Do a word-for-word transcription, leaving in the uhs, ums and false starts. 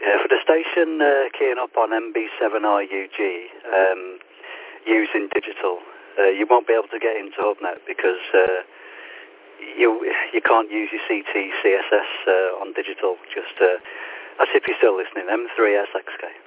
Yeah, for the station uh, keying up on M B seven R U G um, using digital, uh, you won't be able to get into HubNet because uh, you you can't use your C T C S S uh, on digital. Just uh, that's if you're still listening. M three S X K.